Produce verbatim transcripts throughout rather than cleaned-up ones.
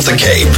The Cape.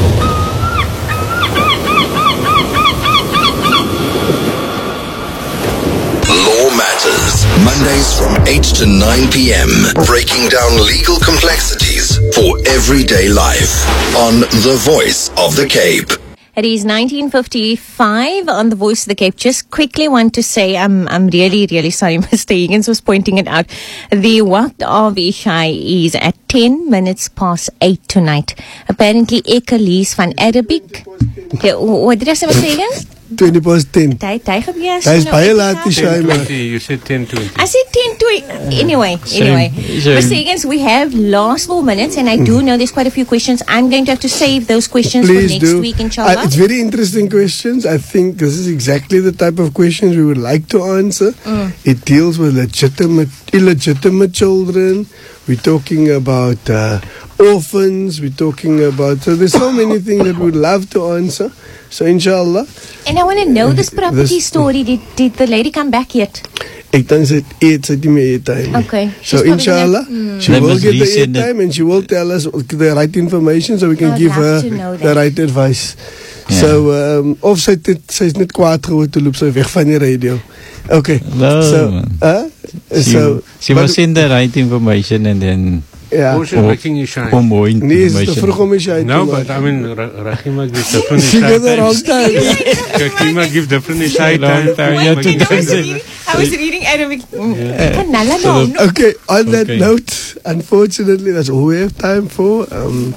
Law Matters. Mondays from eight to nine p.m. Breaking down legal complexities for everyday life on The Voice of the Cape. It is nineteen fifty-five on The Voice of the Cape. Just quickly want to say I'm I'm really, really sorry. Mister Higgins was pointing it out. The Waqt of Isha is at ten minutes past eight tonight. Apparently, ek lees van Arabic. Okay, what did I say, Mister Higgins? twenty past ten. Ty, ty gewees. Hy is baie laat, die ten Shai, maar. twenty, you said ten twenty. I said ten twenty. Anyway, anyway. Same. Mister Higgins, we have last four minutes, and I do know there's quite a few questions. I'm going to have to save those questions Please for next do. week, inshallah. Uh, it's very interesting questions. I think this is exactly the type of questions we would like to answer. Mm. It deals with legitimate, illegitimate children. We're talking about uh, orphans. We're talking about... So there's so many things that we'd love to answer. So inshallah. And I want to know this property This- story. Did, did the lady come back yet? Ek dink sy het eet, sy het nie meer airtime. Okay. So She's probably inshallah, gonna- she They will must get the resend it. airtime and she will tell us the right information so we can I'd give love her to know the that. right advice. Yeah. So, um, of sy het net, sy is net kwaad geword toe loop sy weg van die radio. Okay. No, So, man. uh, She, so, she but- must send the right information and then ja. Who's making you shine? or more Nee, is te vroeg information. om die shine No, te but maak. I mean, Ra- Rahima gives different She got the wrong shine time. Rahima gives different shine Wrong time. time, Rahima yeah, gives to different do shine. I was reading Arabic. Yeah. Nala So no, the- no. Okay, on that Okay. note, unfortunately, that's all we have time for. Um,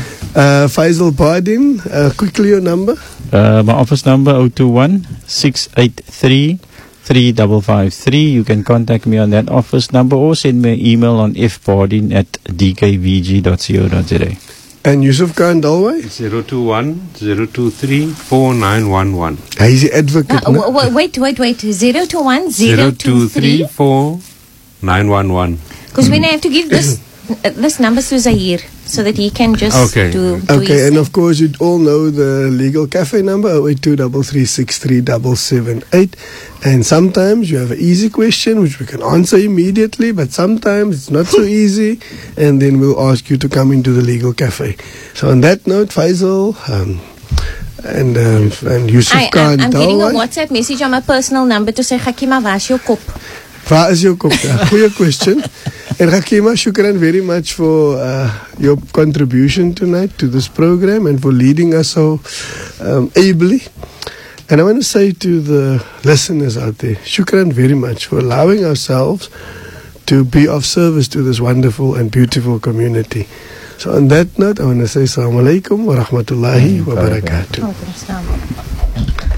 uh, Faisal Bardin, uh, quickly your number. Uh, my office number zero two one, six eight three, three five five three. You can contact me on that office number or send me an email on fbardin at d k v g dot co dot z a. And Yusuf Khan Dalway. zero two one, zero two three, four nine one one. He's the advocate. Uh, no? w- w- wait, wait, wait. Zero two one zero zero two two three, three. four nine one one. Because when I have to give this uh, this number to Zahir so that he can just Okay. do. do Okay, his and thing. of course you all know the legal cafe number zero eight two three three six three seven seven eight. And sometimes you have an easy question which we can answer immediately, but sometimes it's not so easy, and then we'll ask you to come into the legal cafe. So on that note, Faisal um, and um, and Yusuf I, Khan I'm, I'm getting a Dalway. WhatsApp message on my personal number to say, Hakima, waar is jou kop? Waar is jou kop? Ja, goeie question. And Hakima, shukran very much for uh, your contribution tonight to this program and for leading us so um, ably. And I want to say to the listeners out there, shukran very much for allowing ourselves to be of service to this wonderful and beautiful community. So on that note, I want to say assalamu alaikum wa rahmatullahi wa barakatuh. Oh,